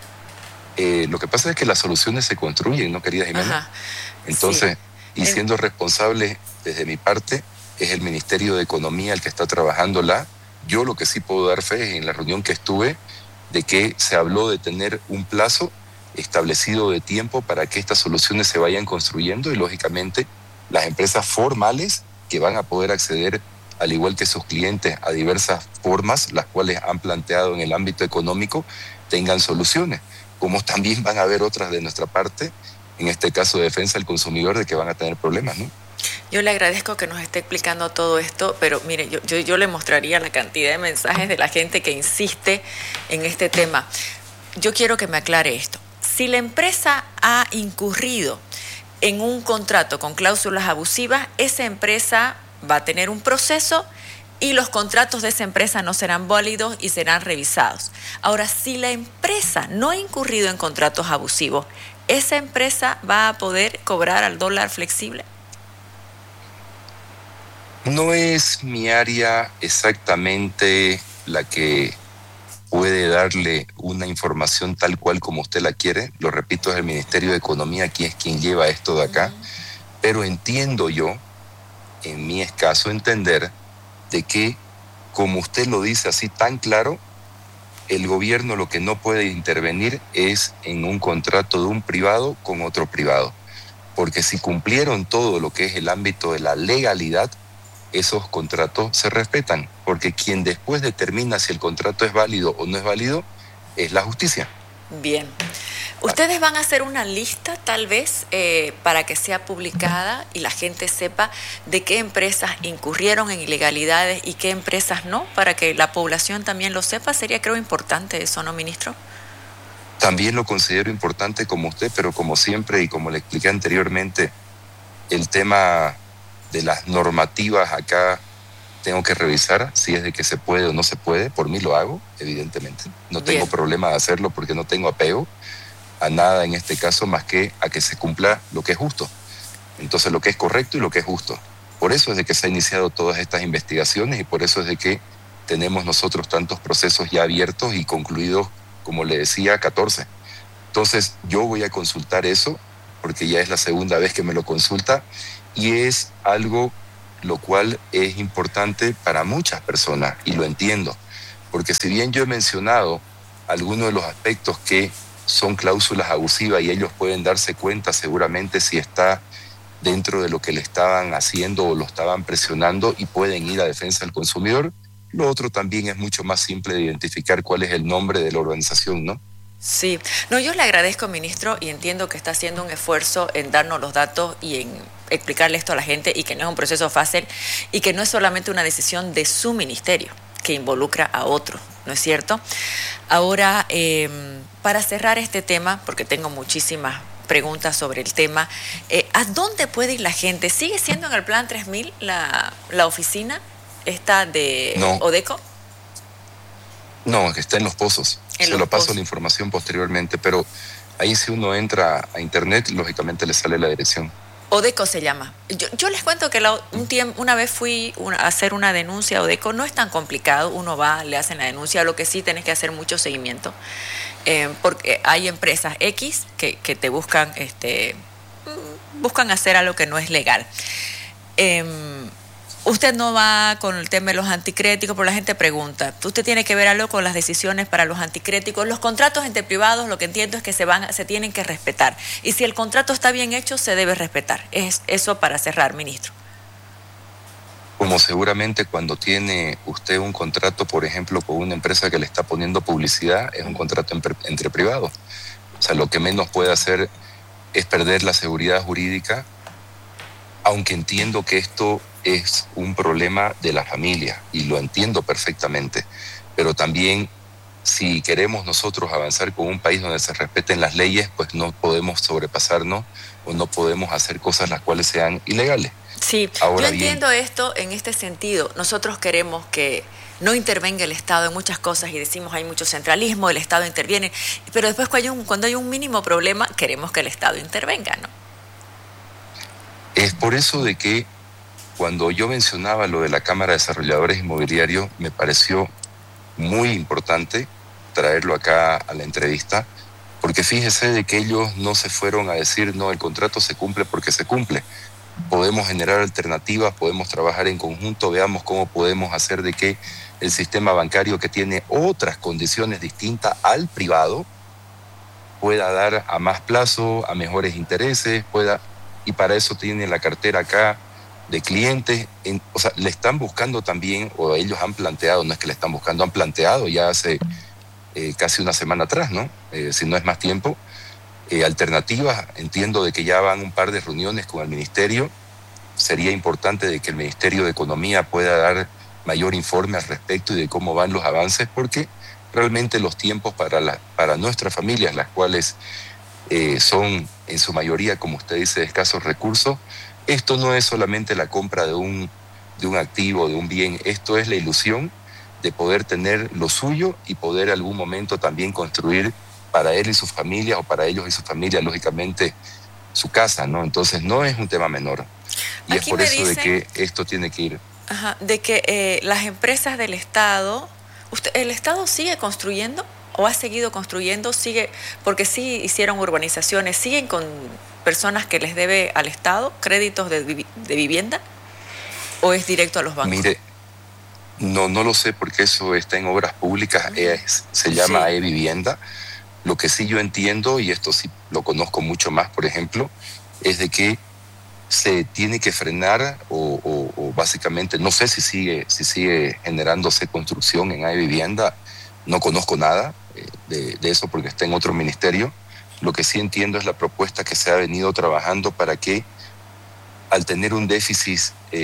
Lo que pasa es que las soluciones se construyen, ¿no, querida Jimena? Ajá. Entonces, sí. Y siendo responsable desde mi parte, es el Ministerio de Economía el que está trabajándola. Yo lo que sí puedo dar fe es en la reunión que estuve, de que se habló de tener un plazo establecido de tiempo para que estas soluciones se vayan construyendo y, lógicamente, las empresas formales que van a poder acceder, al igual que sus clientes, a diversas formas, las cuales han planteado en el ámbito económico, tengan soluciones. Como también van a haber otras de nuestra parte, en este caso de defensa del consumidor, de que van a tener problemas, ¿no? Yo le agradezco que nos esté explicando todo esto, pero mire, yo le mostraría la cantidad de mensajes de la gente que insiste en este tema. Yo quiero que me aclare esto. Si la empresa ha incurrido en un contrato con cláusulas abusivas, esa empresa va a tener un proceso y los contratos de esa empresa no serán válidos y serán revisados. Ahora, si la empresa no ha incurrido en contratos abusivos, ¿esa empresa va a poder cobrar al dólar flexible? No es mi área exactamente la que puede darle una información tal cual como usted la quiere. Lo repito, es el Ministerio de Economía, aquí es quien lleva esto de acá. Pero entiendo yo, en mi escaso entender, de que, como usted lo dice así tan claro, el gobierno lo que no puede intervenir es en un contrato de un privado con otro privado. Porque si cumplieron todo lo que es el ámbito de la legalidad, esos contratos se respetan, porque quien después determina si el contrato es válido o no es válido es la justicia. Bien. ¿Ustedes van a hacer una lista tal vez para que sea publicada y la gente sepa de qué empresas incurrieron en ilegalidades y qué empresas no, para que la población también lo sepa? Sería, creo, importante eso, ¿no, ministro? También lo considero importante como usted, pero como siempre y como le expliqué anteriormente, el tema de las normativas acá tengo que revisar si es de que se puede o no se puede. Por mí lo hago, evidentemente. No tengo problema de hacerlo porque no tengo apego a nada en este caso más que a que se cumpla lo que es justo. Entonces, lo que es correcto y lo que es justo. Por eso es de que se han iniciado todas estas investigaciones y por eso es de que tenemos nosotros tantos procesos ya abiertos y concluidos como le decía, 14. Entonces yo voy a consultar eso, porque ya es la segunda vez que me lo consulta, y es algo lo cual es importante para muchas personas, y lo entiendo, porque si bien yo he mencionado algunos de los aspectos que son cláusulas abusivas y ellos pueden darse cuenta seguramente si está dentro de lo que le estaban haciendo o lo estaban presionando y pueden ir a defensa del consumidor, lo otro también es mucho más simple de identificar cuál es el nombre de la organización, ¿no? Sí, no, yo le agradezco, ministro, y entiendo que está haciendo un esfuerzo en darnos los datos y en explicarle esto a la gente, y que no es un proceso fácil y que no es solamente una decisión de su ministerio, que involucra a otros, ¿no es cierto? Ahora, para cerrar este tema, porque tengo muchísimas preguntas sobre el tema, ¿a dónde puede ir la gente? ¿Sigue siendo en el Plan 3000 la oficina esta de Odeco? No, que está en Los Pozos. Se lo paso la información posteriormente, pero ahí si uno entra a internet, lógicamente le sale la dirección. Odeco se llama. Yo les cuento que una vez fui a hacer una denuncia a Odeco. No es tan complicado, uno va, le hacen la denuncia, lo que sí tenés que hacer mucho seguimiento, porque hay empresas X que te buscan hacer algo que no es legal. Usted no va con el tema de los anticréticos, pero la gente pregunta. Usted tiene que ver algo con las decisiones para los anticréticos. Los contratos entre privados, lo que entiendo es que se tienen que respetar. Y si el contrato está bien hecho, se debe respetar. Es eso para cerrar, ministro. Como seguramente cuando tiene usted un contrato, por ejemplo, con una empresa que le está poniendo publicidad, es un contrato entre privados. O sea, lo que menos puede hacer es perder la seguridad jurídica, aunque entiendo que esto es un problema de la familia y lo entiendo perfectamente, pero también si queremos nosotros avanzar con un país donde se respeten las leyes, pues no podemos sobrepasarnos o no podemos hacer cosas las cuales sean ilegales. Sí, ahora yo entiendo esto en este sentido. Nosotros queremos que no intervenga el Estado en muchas cosas y decimos hay mucho centralismo, el Estado interviene, pero después cuando hay un mínimo problema queremos que el Estado intervenga, ¿no? Es por eso de que cuando yo mencionaba lo de la Cámara de Desarrolladores Inmobiliarios, me pareció muy importante traerlo acá a la entrevista, porque fíjese de que ellos no se fueron a decir, no, el contrato se cumple porque se cumple. Podemos generar alternativas, podemos trabajar en conjunto, veamos cómo podemos hacer de que el sistema bancario, que tiene otras condiciones distintas al privado, pueda dar a más plazo, a mejores intereses, y para eso tiene la cartera acá de clientes. O sea, le están buscando también, o ellos han planteado, no es que le están buscando, han planteado ya hace casi una semana atrás, ¿no? Si no es más tiempo, alternativas. Entiendo de que ya van un par de reuniones con el ministerio. Sería importante de que el Ministerio de Economía pueda dar mayor informe al respecto y de cómo van los avances, porque realmente los tiempos para nuestras familias, las cuales son en su mayoría, como usted dice, de escasos recursos, esto no es solamente la compra de un activo, de un bien, esto es la ilusión de poder tener lo suyo y poder algún momento también construir para él y su familia, o para ellos y su familia, lógicamente, su casa, ¿no? Entonces no es un tema menor. Y aquí es por eso de que esto tiene que ir. Ajá, de que las empresas del Estado, ¿el Estado sigue construyendo o ha seguido construyendo? Sigue, porque sí hicieron urbanizaciones, ¿siguen con personas que les debe al Estado créditos de vivienda o es directo a los bancos? Mire, no lo sé porque eso está en obras públicas, se llama e-vivienda. Lo que sí yo entiendo, y esto sí lo conozco mucho más, por ejemplo, es de que se tiene que frenar o básicamente, no sé si sigue generándose construcción en e-vivienda, no conozco nada de eso porque está en otro ministerio. Lo que sí entiendo es la propuesta que se ha venido trabajando para que al tener un déficit,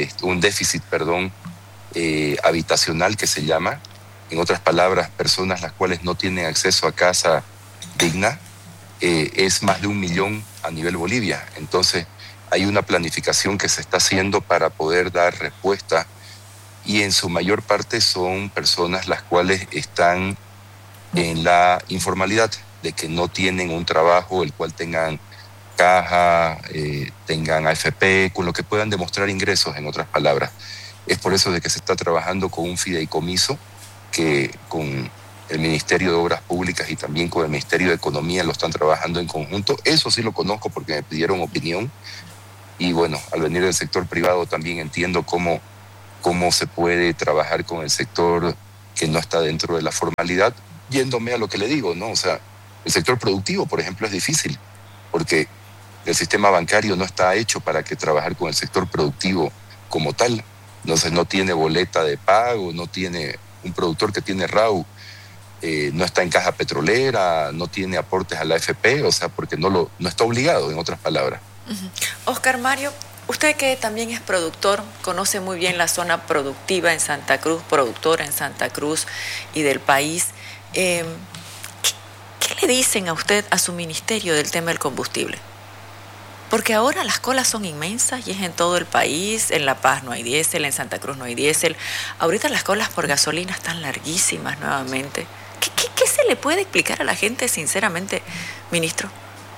habitacional que se llama, en otras palabras, personas las cuales no tienen acceso a casa digna, es más de 1 millón a nivel Bolivia. Entonces hay una planificación que se está haciendo para poder dar respuesta, y en su mayor parte son personas las cuales están en la informalidad, de que no tienen un trabajo el cual tengan caja, tengan AFP, con lo que puedan demostrar ingresos, en otras palabras. Es por eso de que se está trabajando con un fideicomiso que con el Ministerio de Obras Públicas y también con el Ministerio de Economía lo están trabajando en conjunto. Eso sí lo conozco porque me pidieron opinión. Y bueno, al venir del sector privado también entiendo cómo se puede trabajar con el sector que no está dentro de la formalidad, yéndome a lo que le digo, ¿no? O sea, el sector productivo, por ejemplo, es difícil, porque el sistema bancario no está hecho para que trabajar con el sector productivo como tal. Entonces no tiene boleta de pago, no tiene un productor que tiene RAU, no está en caja petrolera, no tiene aportes a la AFP, o sea, porque no está obligado, en otras palabras. Oscar Mario, usted que también es productor, conoce muy bien la zona productiva en Santa Cruz, productora en Santa Cruz y del país. ¿Qué le dicen a usted, a su ministerio, del tema del combustible? Porque ahora las colas son inmensas y es en todo el país. En La Paz no hay diésel, en Santa Cruz no hay diésel. Ahorita las colas por gasolina están larguísimas nuevamente. ¿Qué se le puede explicar a la gente, sinceramente, ministro?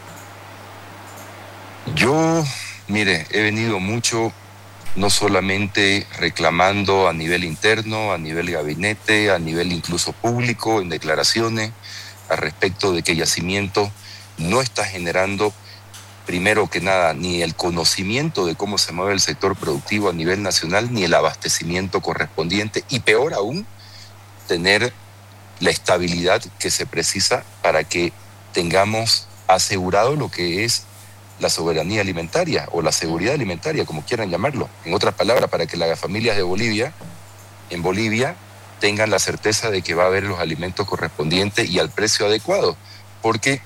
Yo, mire, he venido mucho, no solamente reclamando a nivel interno, a nivel gabinete, a nivel incluso público, en declaraciones, al respecto de que Yacimiento no está generando, primero que nada, ni el conocimiento de cómo se mueve el sector productivo a nivel nacional, ni el abastecimiento correspondiente, y peor aún, tener la estabilidad que se precisa para que tengamos asegurado lo que es la soberanía alimentaria o la seguridad alimentaria, como quieran llamarlo. En otras palabras, para que las familias de Bolivia, en Bolivia, tengan la certeza de que va a haber los alimentos correspondientes y al precio adecuado. Porque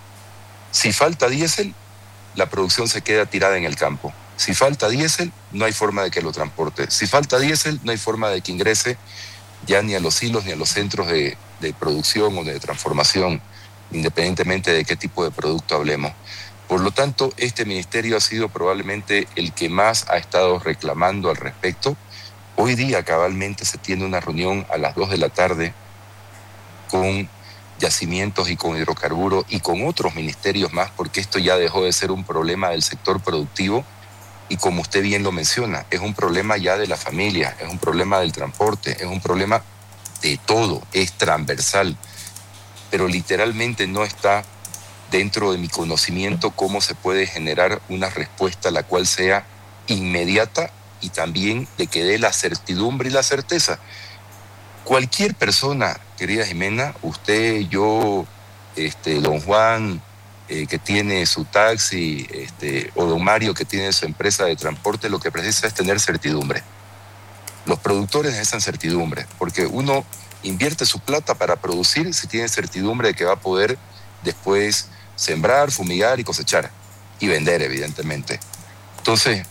si falta diésel, la producción se queda tirada en el campo. Si falta diésel, no hay forma de que lo transporte. Si falta diésel, no hay forma de que ingrese ya ni a los hilos ni a los centros de producción o de transformación, independientemente de qué tipo de producto hablemos. Por lo tanto, este ministerio ha sido probablemente el que más ha estado reclamando al respecto. Hoy día cabalmente se tiene una reunión a las 2 de la tarde con Yacimientos y con Hidrocarburos y con otros ministerios más, porque esto ya dejó de ser un problema del sector productivo y, como usted bien lo menciona, es un problema ya de la familia, es un problema del transporte, es un problema de todo, es transversal, pero literalmente no está dentro de mi conocimiento cómo se puede generar una respuesta la cual sea inmediata y también de que dé la certidumbre y la certeza. Cualquier persona, querida Jimena, usted, yo, don Juan, que tiene su taxi, o don Mario, que tiene su empresa de transporte, lo que precisa es tener certidumbre. Los productores necesitan certidumbre, porque uno invierte su plata para producir si tiene certidumbre de que va a poder después sembrar, fumigar y cosechar y vender, evidentemente. Entonces,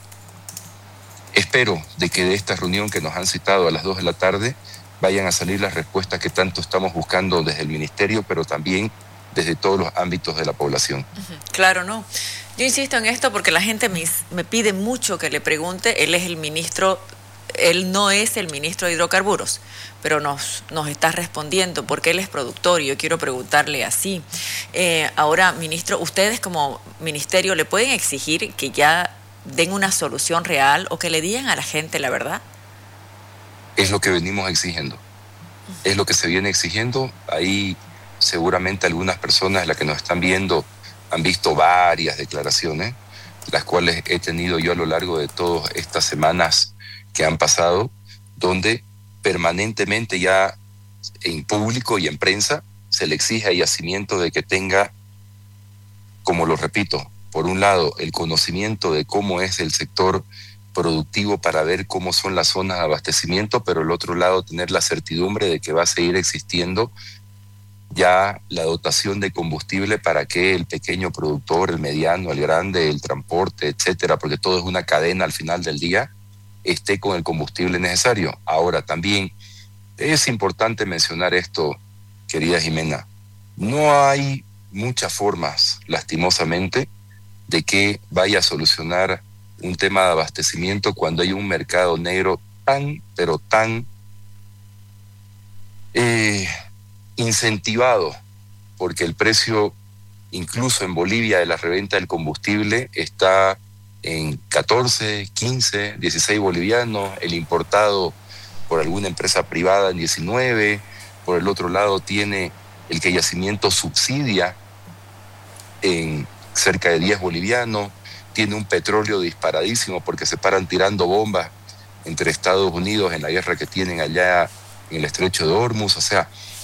espero de que de esta reunión que nos han citado a las 2 de la tarde vayan a salir las respuestas que tanto estamos buscando desde el ministerio, pero también desde todos los ámbitos de la población. Claro, no. Yo insisto en esto porque la gente me pide mucho que le pregunte. Él es el ministro, él no es el ministro de Hidrocarburos, pero nos está respondiendo porque él es productor y yo quiero preguntarle así. Ahora, ministro, ustedes como ministerio le pueden exigir que ya den una solución real o que le digan a la gente la verdad. Es lo que venimos exigiendo. Es lo que se viene exigiendo. Ahí seguramente algunas personas, las que nos están viendo, han visto varias declaraciones, las cuales he tenido yo a lo largo de todas estas semanas que han pasado, donde permanentemente ya en público y en prensa se le exige a Yacimiento de que tenga, como lo repito, por un lado el conocimiento de cómo es el sector productivo para ver cómo son las zonas de abastecimiento, pero el otro lado tener la certidumbre de que va a seguir existiendo ya la dotación de combustible para que el pequeño productor, el mediano, el grande, el transporte, etcétera, porque todo es una cadena al final del día, esté con el combustible necesario. Ahora también es importante mencionar esto, querida Jimena, no hay muchas formas, lastimosamente, de que vaya a solucionar un tema de abastecimiento cuando hay un mercado negro tan, pero tan incentivado, porque el precio, incluso en Bolivia, de la reventa del combustible está en 14, 15, 16 bolivianos, el importado por alguna empresa privada en 19, por el otro lado tiene el que yacimiento subsidia en cerca de 10 bolivianos, tiene un petróleo disparadísimo porque se paran tirando bombas entre Estados Unidos en la guerra que tienen allá en el estrecho de Hormuz. O sea,